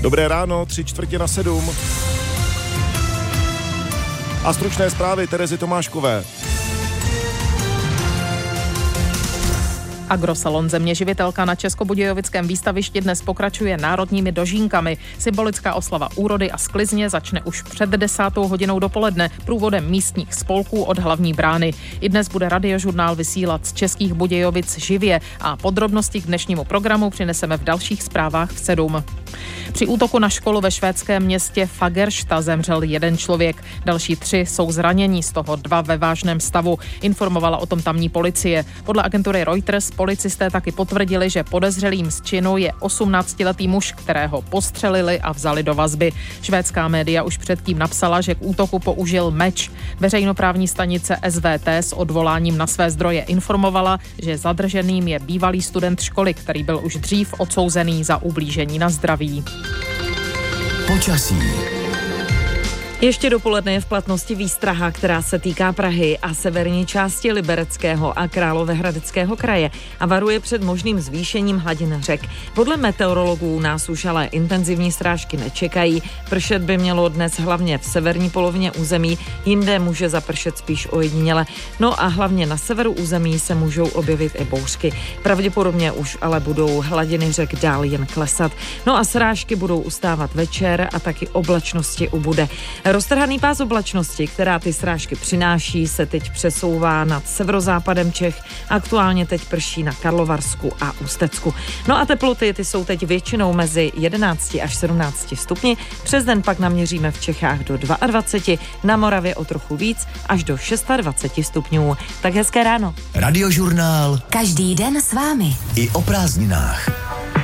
Dobré ráno, 6:45. A stručné zprávy Terezy Tomáškové. Agrosalon Země živitelka na Českobudějovickém výstavišti dnes pokračuje národními dožínkami. Symbolická oslava úrody a sklizně začne už před 10. hodinou dopoledne průvodem místních spolků od hlavní brány. I dnes bude Radiožurnál vysílat z Českých Budějovic živě a podrobnosti k dnešnímu programu přineseme v dalších zprávách v 7. Při útoku na školu ve švédském městě Fagersta zemřel 1 člověk. Další 3 jsou zranění, z toho 2 ve vážném stavu. Informovala o tom tamní policie. Podle agentury Reuters policisté taky potvrdili, že podezřelým z činu je 18letý muž, kterého postřelili a vzali do vazby. Švédská média už předtím napsala, že k útoku použil meč. Veřejnoprávní stanice SVT s odvoláním na své zdroje informovala, že zadrženým je bývalý student školy, který byl už dřív odsouzený za ublížení na zdraví. Počasí. Ještě dopoledne je v platnosti výstraha, která se týká Prahy a severní části Libereckého a Královéhradeckého kraje a varuje před možným zvýšením hladin řek. Podle meteorologů nás už ale intenzivní srážky nečekají. Pršet by mělo dnes hlavně v severní polovině území, jinde může zapršet spíš ojediněle. No a hlavně na severu území se můžou objevit i bouřky. Pravděpodobně už ale budou hladiny řek dál jen klesat. No a srážky budou ustávat večer a taky oblačnosti ubude. Roztrhaný pás oblačnosti, která ty srážky přináší, se teď přesouvá nad severozápadem Čech. Aktuálně teď prší na Karlovarsku a Ústecku. No a teploty ty jsou teď většinou mezi 11 až 17 stupni. Přes den pak naměříme v Čechách do 22, na Moravě o trochu víc až do 26 stupňů. Tak hezké ráno. Radiožurnál. Každý den s vámi. I o prázdninách.